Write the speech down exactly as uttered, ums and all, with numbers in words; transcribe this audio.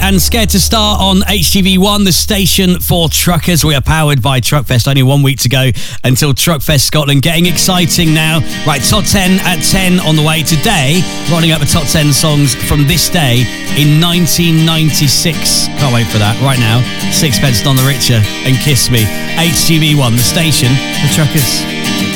and Scared to Start on H T V one, the station for truckers. We are powered by Truckfest. Only one week to go until Truckfest Scotland. Getting exciting now. Right, top ten at ten on the way. Today, rolling up the top ten songs from this day in nineteen ninety-six. Can't wait for that. Right now, Sixpence None the Richer and Kiss Me. H T V one, the station for truckers.